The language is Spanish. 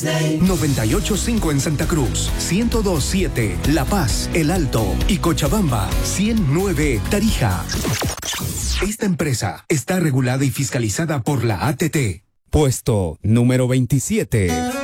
98.5 en Santa Cruz, 102.7 La Paz, El Alto y Cochabamba, 100.9 Tarija. Esta empresa está regulada y fiscalizada por la ATT. Puesto número 27.